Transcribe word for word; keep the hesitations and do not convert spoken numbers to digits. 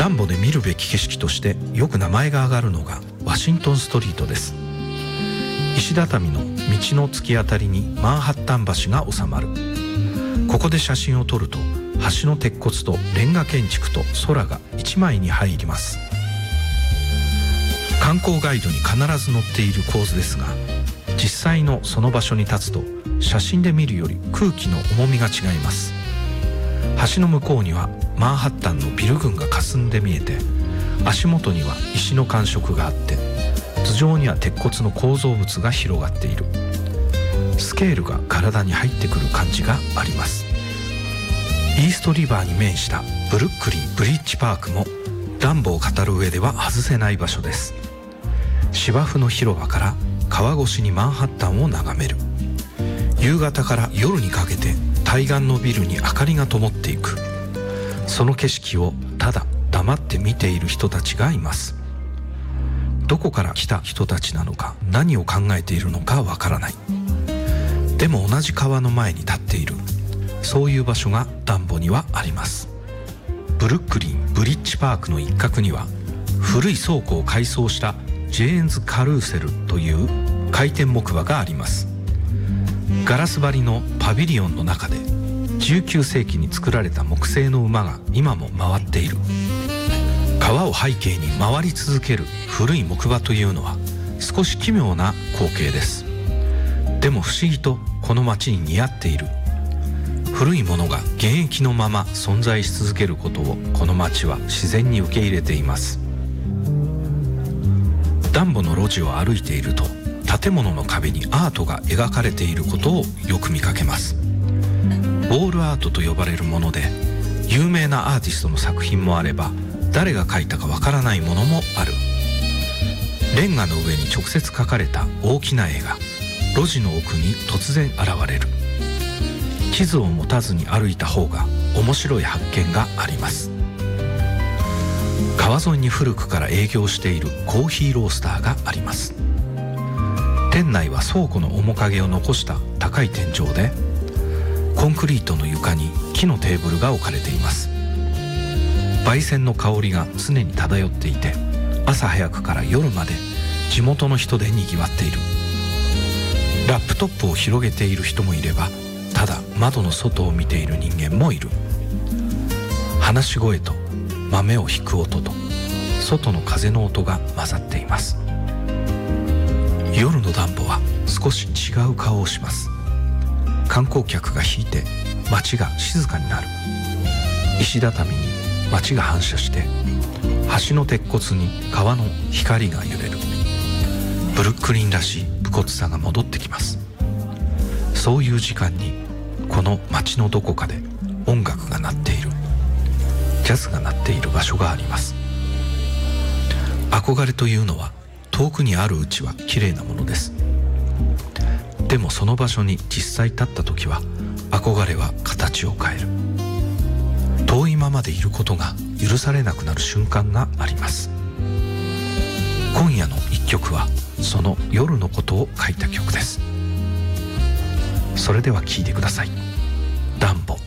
ダンボで見るべき景色としてよく名前が挙がるのがワシントンストリートです。石畳の道の突き当たりにマンハッタン橋が収まる。ここで写真を撮ると橋の鉄骨とレンガ建築と空が一枚に入ります。観光ガイドに必ず載っている構図ですが、実際のその場所に立つと写真で見るより空気の重みが違います。橋の向こうにはマンハッタンのビル群が霞んで見えて、足元には石の感触があって、頭上には鉄骨の構造物が広がっている。スケールが体に入ってくる感じがあります。イーストリバーに面したブルックリンブリッジパークもダンボを語る上では外せない場所です。芝生の広場から川越しにマンハッタンを眺める。夕方から夜にかけて対岸のビルに明かりが灯っていく。その景色をただ黙って見ている人たちがいます。どこから来た人たちなのか、何を考えているのかわからない。でも同じ川の前に立っている、そういう場所がダンボにはあります。ブルックリンブリッジパークの一角には古い倉庫を改装したジェーンズ・カルーセルという回転木馬があります。ガラス張りのパビリオンの中でじゅうきゅうせいきに作られた木製の馬が今も回っている。川を背景に回り続ける古い木馬というのは少し奇妙な光景です。でも不思議とこの街に似合っている。古いものが現役のまま存在し続けることをこの街は自然に受け入れています。ダンボの路地を歩いていると、建物の壁にアートが描かれていることをよく見かけます。ウォールアートと呼ばれるもので、有名なアーティストの作品もあれば、誰が描いたかわからないものもある。レンガの上に直接描かれた大きな絵が路地の奥に突然現れる。地図を持たずに歩いた方が面白い発見があります。川沿いに古くから営業しているコーヒーロースターがあります。店内は倉庫の面影を残した高い天井で、コンクリートの床に木のテーブルが置かれています。焙煎の香りが常に漂っていて、朝早くから夜まで地元の人でにぎわっている。ラップトップを広げている人もいれば、ただ窓の外を見ている人間もいる。話し声と豆をひく音と外の風の音が混ざっています。夜のダンボは少し違う顔をします。観光客が引いて街が静かになる。石畳に街が反射して、橋の鉄骨に川の光が揺れる。ブルックリンらしい武骨さが戻ってきます。そういう時間にこの街のどこかで音楽が鳴っている、ジャズが鳴っている場所があります。憧れというのは遠くにあるうちは綺麗なものです。でもその場所に実際立った時は憧れは形を変える。遠いままでいることが許されなくなる瞬間があります。今夜の一曲はその夜のことを書いた曲です。それでは聴いてください。ダンボ。